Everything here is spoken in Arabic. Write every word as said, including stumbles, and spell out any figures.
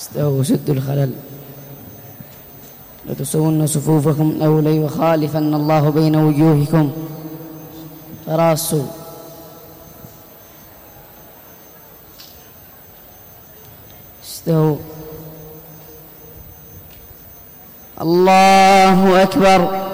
استووا سدوا الخلل لتسون صفوفكم أو ليخالفن الله بين وجوهكم تراصوا استووا الله أكبر